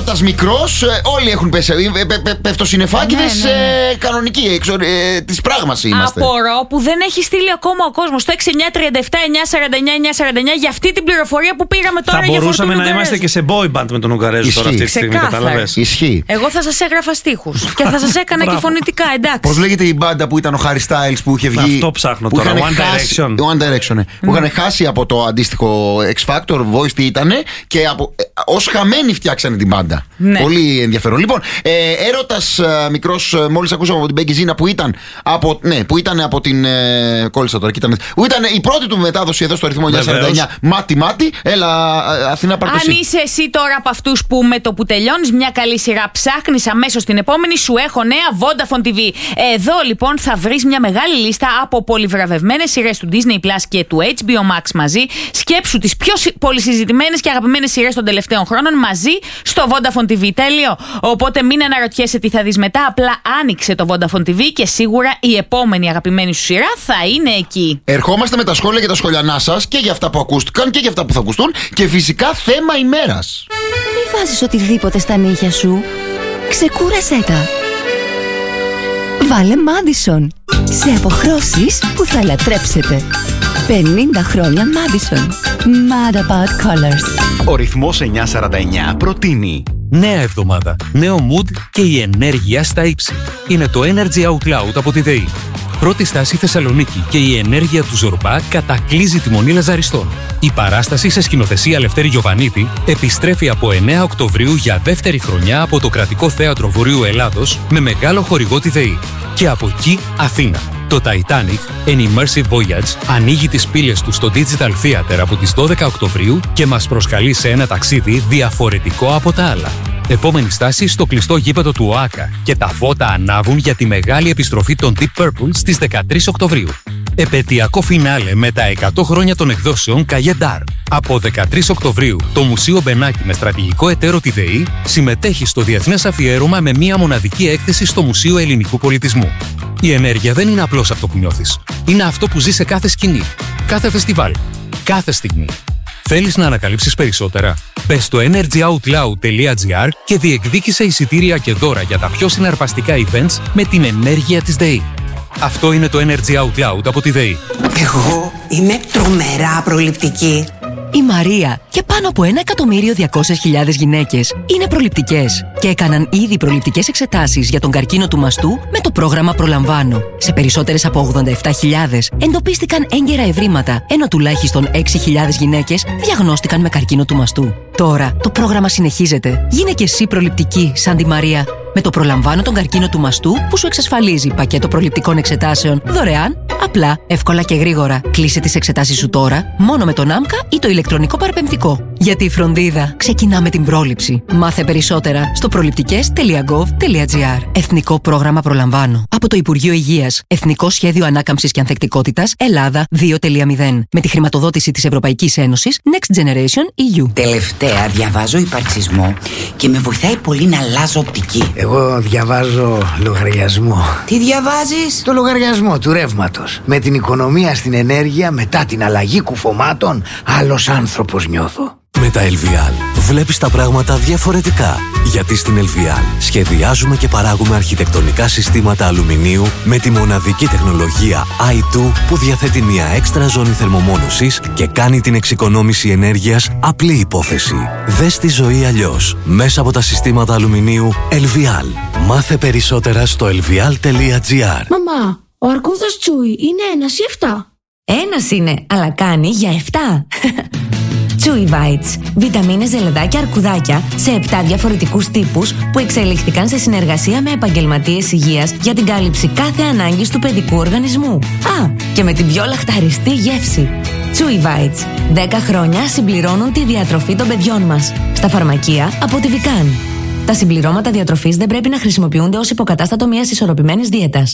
έρωτας μικρός, όλοι έχουν πέσει. Πεφτοσυννεφάκηδες κανονικοί, της πράγμας είμαστε. Απορώ που δεν έχει στείλει ακόμα ο κόσμος το 6937-949-949 για αυτή την πληροφορία που πήραμε τώρα. Θα μπορούσαμε να είμαστε και σε boy band με τον Ουγγαρέζο τώρα αυτή τη στιγμή, κατάλαβες. Ισχύει. Εγώ θα σας έγραφα στίχους και θα σας έκανα και φωνητικά, εντάξει. Πώς λέγεται η μπάντα που ήταν ο Harry Styles που είχε βγει? Αυτό ψάχνω τώρα. One Direction. Που είχαν χάσει από το αντίστοιχο X Factor, Voice τι ήτανε, και ως χαμένοι φτιάξανε την μπάντα. Ναι. Πολύ ενδιαφέρον. Λοιπόν, έρωτας μικρός, μόλις ακούσαμε από την Becky Zina που ήταν από την. Κόλλησα τώρα, κοίτα. Που ήταν η πρώτη του μετάδοση εδώ στο ρυθμό 949. Μάτι. Έλα, Αθηνά, πάρ' το εσύ. Αν είσαι εσύ τώρα από αυτούς που με το που τελειώνεις μια καλή σειρά ψάχνεις αμέσως την επόμενη, σου έχω νέα Vodafone TV. Εδώ λοιπόν θα βρεις μια μεγάλη λίστα από πολυβραβευμένες σειρές του Disney Plus και του HBO Max μαζί. Σκέψου τις πιο πολυσυζητημένες και αγαπημένες σειρές των τελευταίων χρόνων μαζί στο Vodafone TV. Τέλειο. Οπότε μην αναρωτιέσαι τι θα δεις μετά. Απλά άνοιξε το Vodafone TV και σίγουρα η επόμενη αγαπημένη σου σειρά θα είναι εκεί. Ερχόμαστε με τα σχόλια και τα σχολιανά σας και για αυτά που ακούστηκαν και για αυτά που θα ακουστούν και φυσικά θέμα ημέρας. Μη βάζεις οτιδήποτε στα νύχια σου. Ξεκούρασέ τα. Βάλε Madison σε αποχρώσεις που θα λατρέψετε. 50 χρόνια Madison. Mad about colors. Ο ρυθμός 949 προτείνει νέα εβδομάδα, νέο mood και η ενέργεια στα ύψη. Είναι το Energy Out Loud από τη ΔΕΗ. Πρώτη στάση Θεσσαλονίκη και η ενέργεια του Ζορμπά κατακλείζει τη Μονή Λαζαριστών. Η παράσταση σε σκηνοθεσία Λευτέρη Γιοβανίδη επιστρέφει από 9 Οκτωβρίου για δεύτερη χρονιά από το Κρατικό Θέατρο Βορείου Ελλάδος με μεγάλο χορηγό τη ΔΕΗ. Και από εκεί Αθήνα. Το Titanic, An Immersive Voyage, ανοίγει τις πύλες του στο Digital Theater από τις 12 Οκτωβρίου και μας προσκαλεί σε ένα ταξίδι διαφορετικό από τα άλλα. Επόμενη στάση στο κλειστό γήπεδο του ΟΑΚΑ και τα φώτα ανάβουν για τη μεγάλη επιστροφή των Deep Purple στις 13 Οκτωβρίου. Επαιτειακό φινάλε με τα 100 χρόνια των εκδόσεων Καγεντάρ. Από 13 Οκτωβρίου, το Μουσείο Μπενάκη με στρατηγικό εταίρο τη ΔΕΗ συμμετέχει στο διεθνές αφιέρωμα με μία μοναδική έκθεση στο Μουσείο Ελληνικού Πολιτισμού. Η ενέργεια δεν είναι απλώς αυτό που νιώθεις. Είναι αυτό που ζει σε κάθε σκηνή, κάθε φεστιβάλ, κάθε στιγμή. Θέλεις να ανακαλύψεις περισσότερα? Μπες στο energyoutloud.gr και διεκδίκησε εισιτήρια και δώρα για τα πιο συναρπαστικά events με την ενέργεια της ΔΕΗ. Αυτό είναι το Energy Out Loud από τη ΔΕΗ. Εγώ είμαι τρομερά προληπτική. Η Μαρία και πάνω από 1.200.000 γυναίκες είναι προληπτικές και έκαναν ήδη προληπτικές εξετάσεις για τον καρκίνο του μαστού με το πρόγραμμα Προλαμβάνω. Σε περισσότερες από 87.000 εντοπίστηκαν έγκαιρα ευρήματα, ενώ τουλάχιστον 6.000 γυναίκες διαγνώστηκαν με καρκίνο του μαστού. Τώρα το πρόγραμμα συνεχίζεται. Γίνε και εσύ προληπτική σαν τη Μαρία. Με το Προλαμβάνω τον καρκίνο του μαστού που σου εξασφαλίζει πακέτο προληπτικών εξετάσεων δωρεάν, απλά, εύκολα και γρήγορα. Κλείσε τις εξετάσεις σου τώρα μόνο με τον ΆΜΚΑ ή το ηλεκτρονικό παραπεμφτικό. Γιατί η φροντίδα ξεκινά με την πρόληψη. Μάθε περισσότερα στο προληπτικές.gov.gr. Εθνικό πρόγραμμα Προλαμβάνω. Από το Υπουργείο Υγείας. Εθνικό Σχέδιο Ανάκαμψης και Ανθεκτικότητας Ελλάδα 2.0. Με τη χρηματοδότηση της Ευρωπαϊκής Ένωσης Next Generation EU. Τελευταία διαβάζω υπαρξισμό και με βοηθάει πολύ να αλλάζω οπτική. Εγώ διαβάζω λογαριασμό. Τι διαβάζεις? Το λογαριασμό του ρεύματος. Με την οικονομία στην ενέργεια μετά την αλλαγή κουφωμάτων, άλλος άνθρωπος νιώθω. Με τα LVL βλέπεις τα πράγματα διαφορετικά. Γιατί στην LVL σχεδιάζουμε και παράγουμε αρχιτεκτονικά συστήματα αλουμινίου με τη μοναδική τεχνολογία i2 που διαθέτει μια έξτρα ζώνη θερμομόνωσης και κάνει την εξοικονόμηση ενέργειας απλή υπόθεση. Δες τη ζωή αλλιώς μέσα από τα συστήματα αλουμινίου LVL. Μάθε περισσότερα στο lvl.gr. Μαμά, ο αρκούδας Τσούι είναι 1 ή 7? Ένας είναι, αλλά κάνει για 7. Chewy Bites. Βιταμίνες, ζελεδάκια, αρκουδάκια σε 7 διαφορετικούς τύπους που εξελίχθηκαν σε συνεργασία με επαγγελματίες υγείας για την κάλυψη κάθε ανάγκης του παιδικού οργανισμού. Α, και με την πιο λαχταριστή γεύση. Chewy Bites. 10 χρόνια συμπληρώνουν τη διατροφή των παιδιών μας. Στα φαρμακεία από τη Vican. Τα συμπληρώματα διατροφής δεν πρέπει να χρησιμοποιούνται ως υποκατάστατο μιας ισορροπημένης δίαιτας.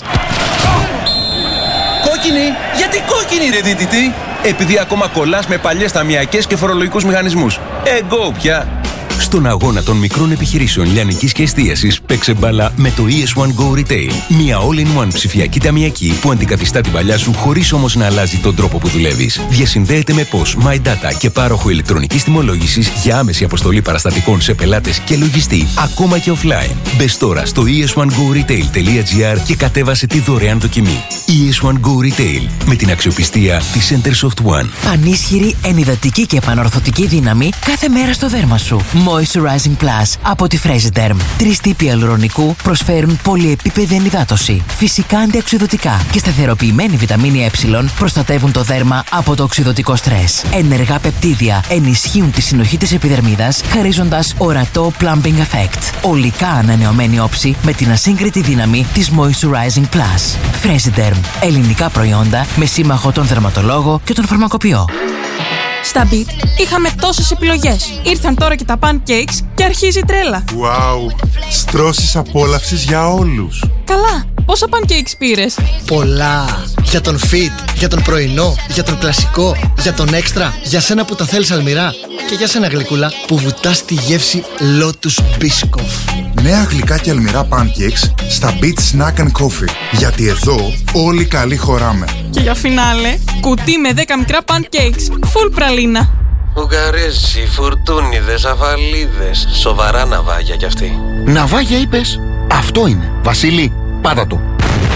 Κόκκινη! Γιατί κόκκινη ρε δίτητη? Επειδή ακόμα κολλάς με παλιές ταμιακές και φορολογικούς μηχανισμούς. Εγώ πια. Στον αγώνα των μικρών επιχειρήσεων λιανικής και εστίασης παίξε μπάλα με το ES1 Go Retail. Μια all-in-one ψηφιακή ταμιακή που αντικαθιστά την παλιά σου χωρίς όμως να αλλάζει τον τρόπο που δουλεύεις. Διασυνδέεται με POS, My Data και πάροχο ηλεκτρονικής τιμολόγησης για άμεση αποστολή παραστατικών σε πελάτες και λογιστή, ακόμα και offline. Μπες τώρα στο es1goretail.gr και κατέβασε τη δωρεάν δοκιμή. ES1 Go Retail με την αξιοπιστία της Centersoft One. Πανίσχυρη, ενυδατική και επανορθωτική δύναμη κάθε μέρα στο δέρμα σου. Moisturizing Plus από τη Fresiderm. 3 τύποι ιαλουρονικού προσφέρουν πολυεπίπεδη ενυδάτωση, φυσικά αντιοξυδωτικά και σταθεροποιημένη βιταμίνη Ε προστατεύουν το δέρμα από το οξυδωτικό στρες. Ενεργά πεπτίδια ενισχύουν τη συνοχή της επιδερμίδας, χαρίζοντας ορατό plumping effect. ολικά ανανεωμένη όψη με την ασύγκριτη δύναμη της Moisturizing Plus. Fresiderm. Ελληνικά προϊόντα με σύμμαχο τον δερματολόγο και τον φαρμακοποιό. Στα Beat είχαμε τόσες επιλογές. Ήρθαν τώρα και τα pancakes και αρχίζει η τρέλα. Wow! Στρώσεις απόλαυσης για όλους. Καλά, πόσα pancakes πήρες? Πολλά. Για τον fit, για τον πρωινό, για τον κλασικό, για τον έξτρα, για σένα που τα θέλεις αλμυρά και για σένα γλυκούλα που βουτάς τη γεύση Lotus Biscoff. Νέα γλυκά και αλμυρά pancakes στα Beat Snack and Coffee. Γιατί εδώ όλοι καλοί χωράμε. Και για φινάλε, κουτί με 10 μικρά pancakes, full πραλίνα. Ουγγαρέζοι, φουρτούνιδες, αφαλίδες. Σοβαρά ναυάγια κι αυτοί. Ναυάγια είπες? Αυτό είναι. Βασίλη, πάτα το.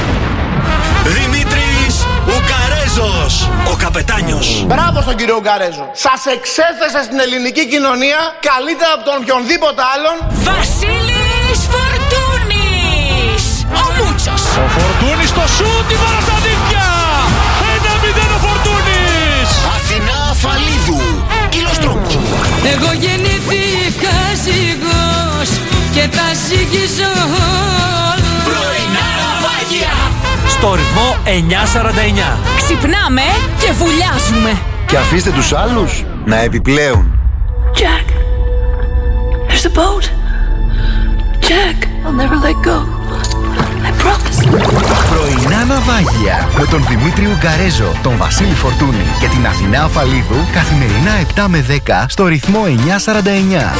Δημήτρης Ουγγαρέζος, ο καπετάνιος. Μπράβο στον κύριο Ουγγαρέζο. Σας εξέθεσε στην ελληνική κοινωνία καλύτερα από τον οποιονδήποτε άλλον. Βασίλης Φορτούνης, ο Μούτσος. Ο Φορτούνης στο σούτ, η μπάλα στα δίχτυα. 1-0 ο Φορτούνης. Αθηνά Αφαλίδου, Ηλοστρόμος. Εγώ γεννήθηκα ζυγός και τα ζυγίζω όλα. Πρωινά ναυάγια. Στο ρυθμό 949. Ξυπνάμε και βουλιάζουμε. Και αφήστε τους άλλους να επιπλέουν. Jack, there's a boat. Jack, I'll never let go. I promise. Πρωινά ναυάγια με τον Δημήτρη Ουγγαρέζο, τον Βασίλη Φορτούνη και την Αθηνά Αφαλίδου καθημερινά 7 με 10 στο ρυθμό 949.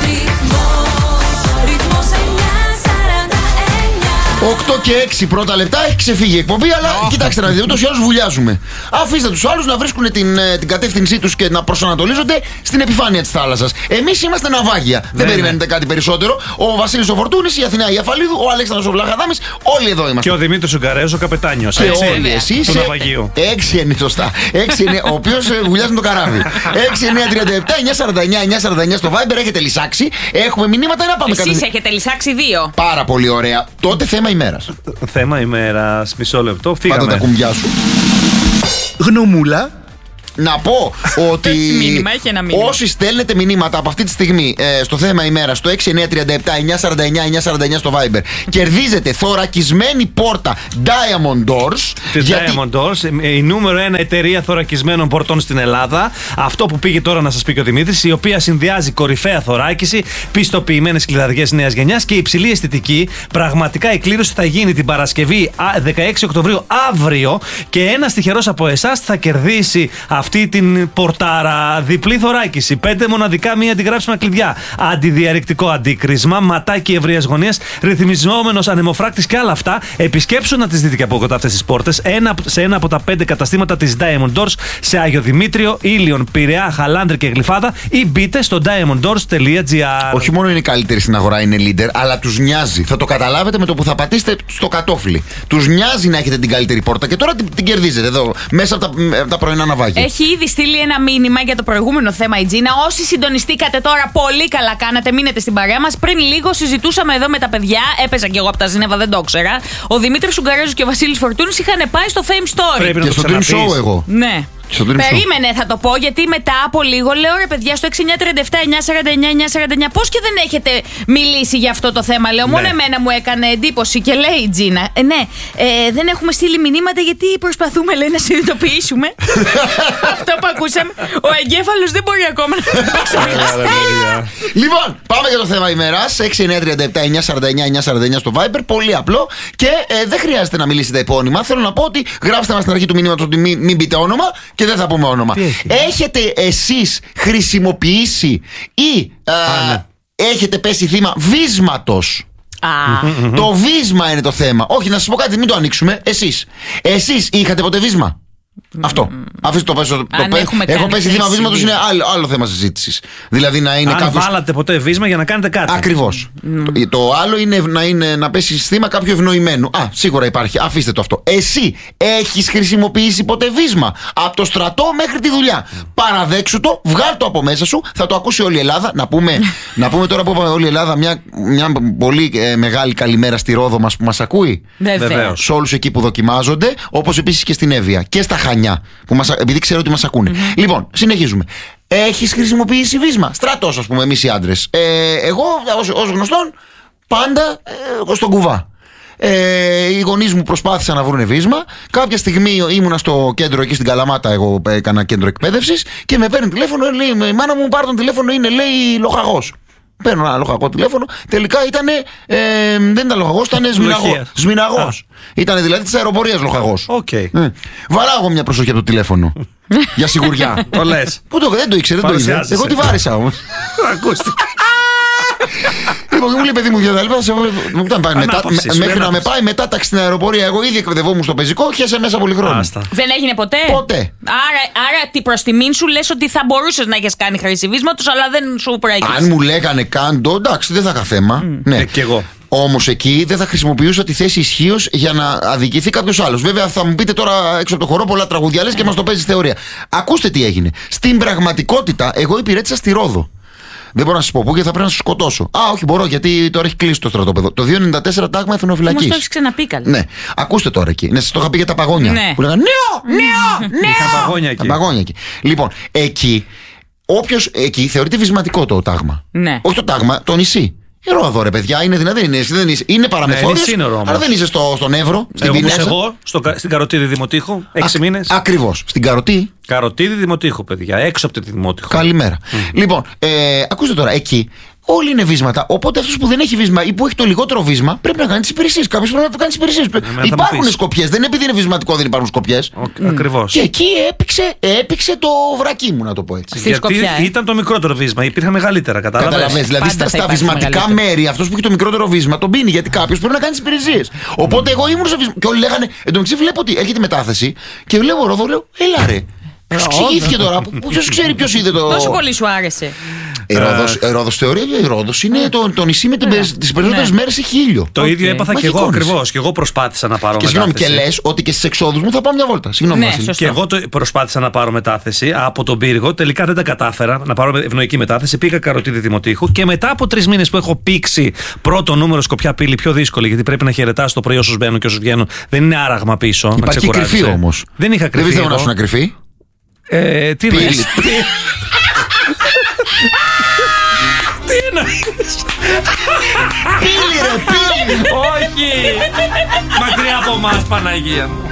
8 και 6 πρώτα λεπτά έχει ξεφύγει η εκπομπή, αλλά κοιτάξτε να δείτε, ούτως ή άλλως βουλιάζουμε. Αφήστε τους άλλους να βρίσκουν την κατεύθυνσή τους και να προσανατολίζονται στην επιφάνεια της θάλασσας. Εμείς είμαστε ναυάγια. Δεν περιμένετε κάτι περισσότερο. Ο Βασίλης ο Φορτούνης, η Αθηνά η Αφαλίδου, ο Αλέξανδρος ο Βλαχαδάμης, όλοι εδώ είμαστε. Και ο Δημήτρης Ουγγαρέζος, ο καπετάνιος. Και όλοι εσείς. Του ναυαγίου. 6 είναι σωστά. 6 είναι ο οποίος βουλιάζει το καράβι. 6-9-37-949 στο Viber έχετε λυσάξει. Έχουμε μηνύματα να πάμε Εσείς έχετε λυσάξει 2. Πάρα πολύ ωραία. Τότε θέμα ημέρας. Θέμα ημέρας, μισό λεπτό. Φύγαμε. Πάτα τα κουμπιά σου. Γνωμούλα. Να πω ότι έχει ένα μήνυμα. όσοι στέλνετε μηνύματα από αυτή τη στιγμή στο θέμα ημέρα στο 6937-949-949 στο Viber, κερδίζετε θωρακισμένη πόρτα Diamond Doors. Diamond Doors, η νούμερο 1 εταιρεία θωρακισμένων πορτών στην Ελλάδα. Αυτό που πήγε τώρα να σας πει και ο Δημήτρης, η οποία συνδυάζει κορυφαία θωράκιση, πιστοποιημένες κλειδαριές νέας γενιάς και υψηλή αισθητική. Πραγματικά η κλήρωση θα γίνει την Παρασκευή 16 Οκτωβρίου αύριο και ένας τυχερός από εσάς θα κερδίσει αυτή την πορτάρα, διπλή θωράκιση, 5 μοναδικά μη αντιγράψιμα κλειδιά, αντιδιαρρηκτικό αντίκρισμα, ματάκι ευρείας γωνίας, ρυθμιζόμενος ανεμοφράκτης και άλλα αυτά. Επισκέψου να τις δείτε και από κοντά αυτές τις πόρτες σε ένα από τα 5 καταστήματα της Diamond Doors σε Άγιο Δημήτριο, Ήλιον, Πειραιά, Χαλάνδρη και Γλυφάδα ή μπείτε στο diamonddoors.gr. Όχι μόνο είναι οι καλύτεροι στην αγορά, είναι leader, αλλά τους νοιάζει. Θα το καταλάβετε με το που θα πατήσετε στο κατόφλι. Τους νοιάζει να έχετε την καλύτερη πόρτα και τώρα την κερδίζετε εδώ μέσα από τα πρωινά ναυάγια. Έχει ήδη στείλει ένα μήνυμα για το προηγούμενο θέμα η Τζίνα. Όσοι συντονιστήκατε τώρα, πολύ καλά κάνατε. Μείνετε στην παρέα μας. Πριν λίγο συζητούσαμε εδώ με τα παιδιά. Έπαιζα κι εγώ από τα Ζινέβα, δεν το ήξερα. Ο Δημήτρης Ουγγαρέζος και ο Βασίλης Φορτούνης είχαν πάει στο Fame Story. Πρέπει να και στο Dream Show εγώ. Ναι. Περίμενε, θα το πω, γιατί μετά από λίγο λέω ρε παιδιά στο 6937-949-949 πώς και δεν έχετε μιλήσει για αυτό το θέμα. Λέω, μόνο εμένα μου έκανε εντύπωση και λέει η Τζίνα. Ναι, δεν έχουμε στείλει μηνύματα γιατί προσπαθούμε, λέει, να συνειδητοποιήσουμε αυτό που ακούσαμε. Ο εγκέφαλος δεν μπορεί ακόμα να το ξεχάσει. Λοιπόν, πάμε για το θέμα ημέρας. 6937-949-949 στο Viber. Πολύ απλό και δεν χρειάζεται να μιλήσετε επώνυμα. Θέλω να πω ότι γράψτε μας στην αρχή του μηνύματος ότι μην πείτε όνομα. Και δεν θα πούμε όνομα. Έχετε εσείς χρησιμοποιήσει ή έχετε πέσει θύμα βίσματος. Το βίσμα είναι το θέμα. Όχι, να σας πω κάτι, μην το ανοίξουμε. Εσείς είχατε ποτέ βίσμα? Αυτό. Αφήστε το πέσω. Έχω πέσει θύμα βίσματος, είναι άλλο θέμα συζήτησης. Δηλαδή να είναι αν βάλατε ποτέ βίσμα για να κάνετε κάτι. Ακριβώς. Το άλλο είναι να πέσει θύμα κάποιου ευνοημένου. Σίγουρα υπάρχει. Αφήστε το αυτό. Εσύ έχεις χρησιμοποιήσει ποτέ βίσμα? Από το στρατό μέχρι τη δουλειά. Παραδέξου το, βγάλ το από μέσα σου. Θα το ακούσει όλη η Ελλάδα. Να πούμε τώρα που είπαμε όλη η Ελλάδα μια πολύ μεγάλη καλημέρα στη Ρόδο μας που μας ακούει. Βεβαίως. Σε όλους εκεί που δοκιμάζονται. Όπως επίσης και στην Εύβοια και στα Χανιά. Επειδή ξέρω ότι μας ακούνε. Λοιπόν, συνεχίζουμε. Έχεις χρησιμοποιήσει βίσμα? Στρατός, ας πούμε, εμείς οι άντρες. Εγώ, ως γνωστόν, πάντα στον κουβά. Οι γονείς μου προσπάθησαν να βρουν βίσμα. Κάποια στιγμή ήμουνα στο κέντρο εκεί στην Καλαμάτα. Εγώ έκανα κέντρο εκπαίδευσης και με παίρνει τηλέφωνο. Λέει, η μάνα μου πάρει τον τηλέφωνο, είναι λέει λοχαγός. Παίρνω ένα λοχαγό τηλέφωνο. Τελικά δεν ήταν λοχαγός, ήταν σμηναγός. Ήταν δηλαδή της αεροπορίας λοχαγός. Βαράω εγώ μια προσοχή από το τηλέφωνο. Για σιγουριά. Το λες. Δεν το ήξερε, δεν το είδε. Εγώ τη βάρισα όμως. Ακούστηκε. Λοιπόν, μου λέει παιδί μου δυο τα λοιπά. Μέχρι να με πάει μετά στην αεροπορία. Εγώ ήδη εκπαιδευόμουν στο πεζικό, χέσε μέσα πολύ χρόνο. Δεν έγινε ποτέ. Ποτέ. Άρα τι προς τιμήν σου λες ότι θα μπορούσες να έχεις κάνει χρήση βίσματος, αλλά δεν σου προέκυψε. Αν μου λέγανε κάντο, εντάξει, δεν θα είχα θέμα. Ναι. Και εγώ. Όμως εκεί δεν θα χρησιμοποιούσα τη θέση ισχύως για να αδικηθεί κάποιος άλλος. Βέβαια θα μου πείτε τώρα έξω από το χορό πολλά τραγουδιά λες και μας το παίζεις θεωρία. Ακούστε τι έγινε. Στην πραγματικότητα, εγώ υπηρέτησα στη Ρόδο. Δεν μπορώ να σας πω πού, γιατί θα πρέπει να σας σκοτώσω. Όχι, μπορώ, γιατί τώρα έχει κλείσει το στρατόπεδο. Το 294 τάγμα εθνοφυλακής. Όμως το έχεις ξαναπεί καλά. Ναι, ακούστε τώρα εκεί. Ναι, σας το είχα πει για τα παγόνια. Ναι. Που λέγανε νέο! Τα παγόνια εκεί. Λοιπόν, εκεί θεωρείται βυσματικό το τάγμα. Ναι. Όχι το τάγμα, το νησί. Η Ρόδο, ρε παιδιά, είναι δυνατή. Είναι παραμεθόριος, αλλά δεν είσαι στον Εύρο, στην Πινέσα. Εγώ στην Καροτίδη Δημοτήχου, 6 μήνες. Ακριβώς. Στην Καροτίδη Δημοτήχου, παιδιά, έξω από τη Δημοτήχου. Καλημέρα. Λοιπόν, ακούστε τώρα, εκεί όλοι είναι βίσματα. Οπότε αυτός που δεν έχει βίσμα ή που έχει το λιγότερο βίσμα πρέπει να κάνει τις υπηρεσίες. Κάποιος πρέπει να το κάνει τις υπηρεσίες. Υπάρχουν σκοπιές. Δεν είναι επειδή είναι βυσματικό, δεν υπάρχουν σκοπιές. Ακριβώς. Και εκεί έπηξε το βρακί μου, να το πω έτσι. Γιατί ήταν το μικρότερο βίσμα. Υπήρχαν μεγαλύτερα, κατάλαβες. Δηλαδή στα βυσματικά μέρη αυτός που έχει το μικρότερο βίσμα τον πίνει, γιατί κάποιος πρέπει να κάνει τις υπηρεσίες. Οπότε εγώ ήμουν σε βίσμα. Και όλοι λέγανε, εντωμεταξύ βλέπω ότι έρχεται μετάθεση και βλέπω Ρόδο, λέω, έλα ρε. Ποιος εξηγήθηκε τώρα, ποιος ξέρει ποιος είδε το. Τόσο πολύ σου άρεσε. Η Ρόδος θεωρεί, η Ρόδος είναι το νησί με τις περισσότερες μέρες έχει ήλιο. Το ίδιο έπαθα και εγώ ακριβώς. Και εγώ προσπάθησα να πάρω μετάθεση. Και λες ότι και στις εξόδους μου θα πάω μια βόλτα. Και εγώ προσπάθησα να πάρω μετάθεση από τον Πύργο. Τελικά δεν τα κατάφερα να πάρω ευνοϊκή μετάθεση. Πήγα Καροτίδη Δημοτήχου και μετά από 3 μήνες που έχω πήξει πρώτο νούμερο Σκοπιά Πύλη, πιο δύσκολη γιατί πρέπει να χαιρετάς το πρωί όσους μπαίνουν και όσους βγαίνουν. Δεν είναι άραγμα πίσω. Υπάρχει κρυφή όμως. Δεν είχα κρυφή. Δεν πιστεύω να κρυφή. Τι λες? Τι εννοείς? Πύλη ρε, πύλη! Όχι! Μακριά από μας, Παναγία μου.